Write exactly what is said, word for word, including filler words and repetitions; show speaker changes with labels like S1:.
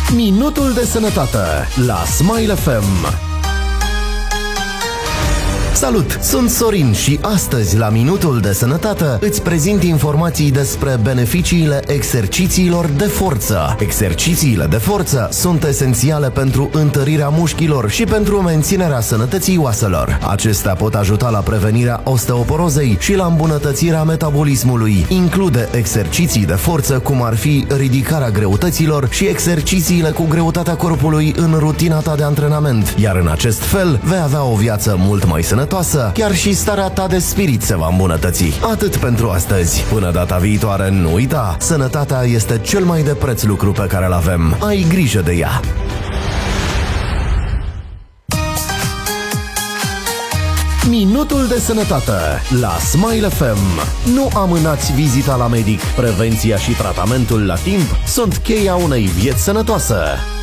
S1: Minutul de sănătate la Smile F M. Salut! Sunt Sorin și astăzi la Minutul de Sănătate îți prezint informații despre beneficiile exercițiilor de forță. Exercițiile de forță sunt esențiale pentru întărirea mușchilor și pentru menținerea sănătății oaselor. Acestea pot ajuta la prevenirea osteoporozei și la îmbunătățirea metabolismului. Include exerciții de forță cum ar fi ridicarea greutăților și exercițiile cu greutatea corpului în rutina ta de antrenament. Iar în acest fel vei avea o viață mult mai sănătoasă. Chiar și starea ta de spirit se va îmbunătăți. Atât pentru astăzi. Până data viitoare, nu uita, sănătatea este cel mai de preț lucru pe care îl avem. Ai grijă de ea. Minutul de sănătate la Smile F M. Nu amânați vizita la medic. Prevenția și tratamentul la timp sunt cheia unei vieți sănătoase.